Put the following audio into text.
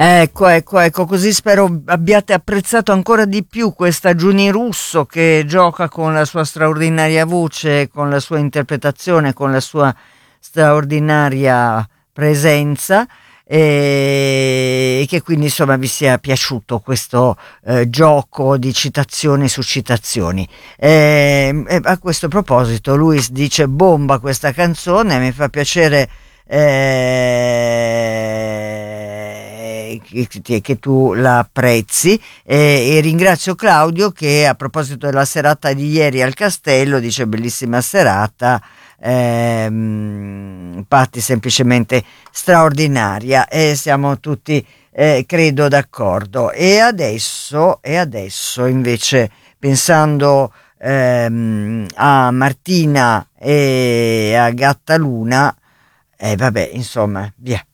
Ecco, così spero abbiate apprezzato ancora di più questa Giuni Russo che gioca con la sua straordinaria voce, con la sua interpretazione, con la sua straordinaria presenza e che quindi insomma vi sia piaciuto questo gioco di citazioni su citazioni. A questo proposito Luis dice bomba questa canzone, mi fa piacere che tu la apprezzi e ringrazio Claudio che a proposito della serata di ieri al castello dice bellissima serata, Patti semplicemente straordinaria e siamo tutti credo d'accordo. E adesso invece pensando a Martina e a Gattaluna, vabbè, insomma, via.